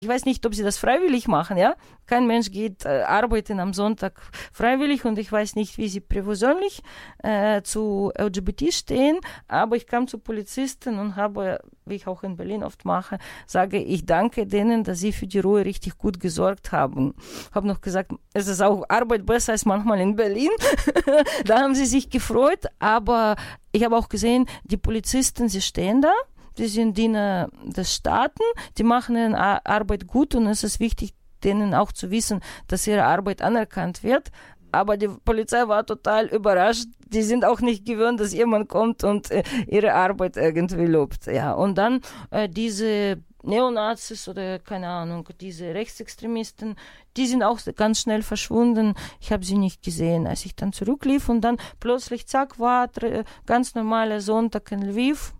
Ich weiß nicht, ob sie das freiwillig machen, ja. Kein Mensch geht arbeiten am Sonntag freiwillig und ich weiß nicht, wie sie persönlich zu LGBT stehen, aber ich kam zu Polizisten und habe, wie ich auch in Berlin oft mache, sage, ich danke denen, dass sie für die Ruhe richtig gut gesorgt haben. Habe noch gesagt, es ist auch Arbeit besser als manchmal in Berlin. Da haben sie sich gefreut, aber ich habe auch gesehen, die Polizisten, sie stehen da. Die sind Diener des Staaten, die machen ihre Arbeit gut und es ist wichtig, denen auch zu wissen, dass ihre Arbeit anerkannt wird. Aber die Polizei war total überrascht. Die sind auch nicht gewöhnt, dass jemand kommt und ihre Arbeit irgendwie lobt. Ja. Und dann diese Neonazis oder keine Ahnung, diese Rechtsextremisten, die sind auch ganz schnell verschwunden. Ich habe sie nicht gesehen, als ich dann zurücklief und dann plötzlich, zack, war ganz normaler Sonntag in Lviv.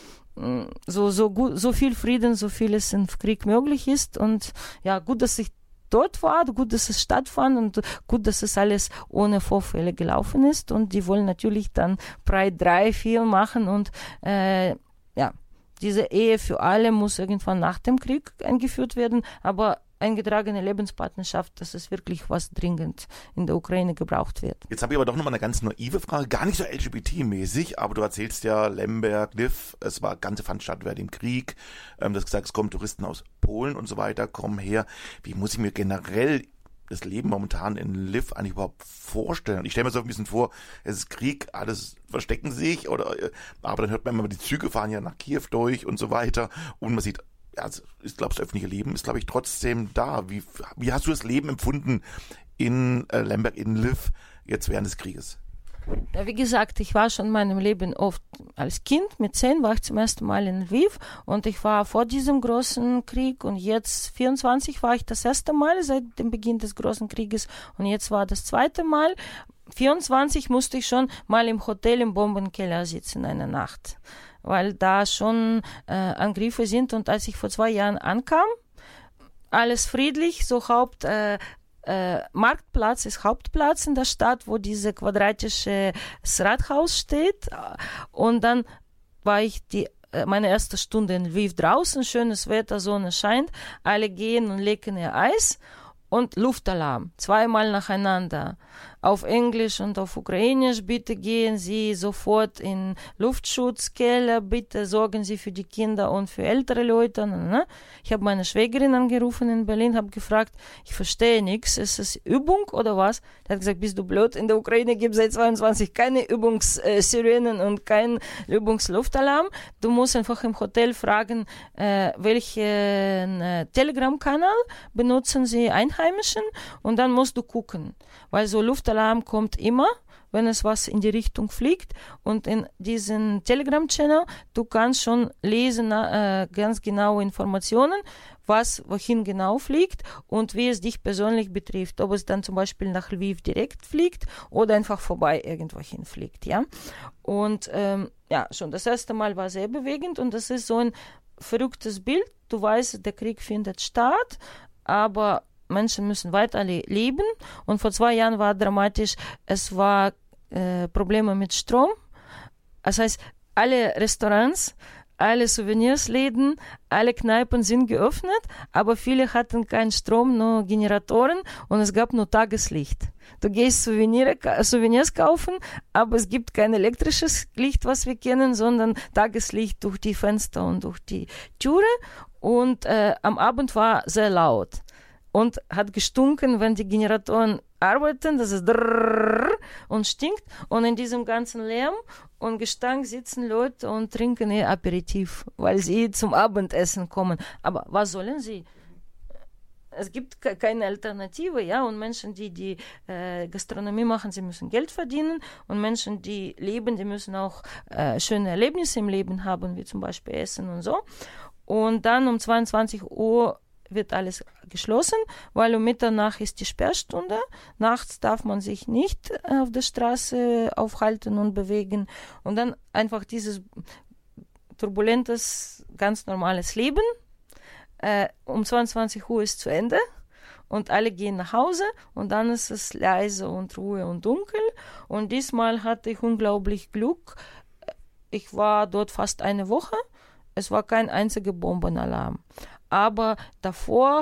So viel Frieden, so viel es im Krieg möglich ist und ja, gut, dass ich dort war, gut, dass es stattfand und gut, dass es alles ohne Vorfälle gelaufen ist und die wollen natürlich dann Pride 3, 4 machen und ja, diese Ehe für alle muss irgendwann nach dem Krieg eingeführt werden, aber eingetragene Lebenspartnerschaft, das ist wirklich was dringend in der Ukraine gebraucht wird. Jetzt habe ich aber doch nochmal eine ganz naive Frage, gar nicht so LGBT-mäßig, aber du erzählst ja, Lemberg, Lviv, es war ganze Veranstaltung während dem Krieg, du hast gesagt, es kommen Touristen aus Polen und so weiter, kommen her. Wie muss ich mir generell das Leben momentan in Lviv eigentlich überhaupt vorstellen? Ich stelle mir so ein bisschen vor, es ist Krieg, alles verstecken sich, aber dann hört man immer, die Züge fahren ja nach Kiew durch und so weiter und man sieht, also ich glaube, das öffentliche Leben ist, glaube ich, trotzdem da. Wie hast du das Leben empfunden in Lemberg, in Lviv, jetzt während des Krieges? Ja, wie gesagt, ich war schon in meinem Leben oft als Kind. Mit 10 war ich zum ersten Mal in Lviv und ich war vor diesem großen Krieg und jetzt 24 war ich das erste Mal seit dem Beginn des großen Krieges und jetzt war das zweite Mal. 24 musste ich schon mal im Hotel im Bombenkeller sitzen eine Nacht, weil da schon Angriffe sind und als ich vor 2 Jahren ankam, alles friedlich, so Marktplatz ist Hauptplatz in der Stadt, wo diese quadratische Rathaus steht und dann war ich meine erste Stunde in Lviv draußen, schönes Wetter, Sonne scheint, alle gehen und lecken ihr Eis und Luftalarm, 2-mal nacheinander. Auf Englisch und auf Ukrainisch, bitte gehen Sie sofort in Luftschutzkeller, bitte sorgen Sie für die Kinder und für ältere Leute. Ich habe meine Schwägerin angerufen in Berlin, habe gefragt, ich verstehe nichts, ist es Übung oder was? Die hat gesagt, bist du blöd, in der Ukraine gibt es seit 22 keine Übungssirenen und keinen Übungsluftalarm. Du musst einfach im Hotel fragen, welchen Telegram-Kanal benutzen Sie Einheimischen und dann musst du gucken, weil so Luftalarm kommt immer, wenn es was in die Richtung fliegt und in diesen Telegram-Channel, du kannst schon lesen, ganz genaue Informationen, was wohin genau fliegt und wie es dich persönlich betrifft, ob es dann zum Beispiel nach Lviv direkt fliegt oder einfach vorbei irgendwohin fliegt, ja. Und ja, schon das erste Mal war sehr bewegend und das ist so ein verrücktes Bild, du weißt, der Krieg findet statt, aber Menschen müssen weiter leben und vor 2 Jahren war dramatisch, es war Probleme mit Strom. Das heißt, alle Restaurants, alle Souvenirsläden, alle Kneipen sind geöffnet, aber viele hatten keinen Strom, nur Generatoren und es gab nur Tageslicht. Du gehst Souvenirs kaufen, aber es gibt kein elektrisches Licht, was wir kennen, sondern Tageslicht durch die Fenster und durch die Türe und am Abend war sehr laut. Und hat gestunken, wenn die Generatoren arbeiten, das ist und stinkt. Und in diesem ganzen Lärm und Gestank sitzen Leute und trinken ihr Aperitif, weil sie zum Abendessen kommen. Aber was sollen sie? Es gibt keine Alternative, ja. Und Menschen, die Gastronomie machen, sie müssen Geld verdienen. Und Menschen, die leben, die müssen auch schöne Erlebnisse im Leben haben, wie zum Beispiel Essen und so. Und dann um 22 Uhr wird alles geschlossen, weil um Mitternacht ist die Sperrstunde. Nachts darf man sich nicht auf der Straße aufhalten und bewegen. Und dann einfach dieses turbulentes, ganz normales Leben. Um 22 Uhr ist zu Ende und alle gehen nach Hause und dann ist es leise und Ruhe und dunkel. Und diesmal hatte ich unglaublich Glück. Ich war dort fast eine Woche. Es war kein einziger Bombenalarm. Aber davor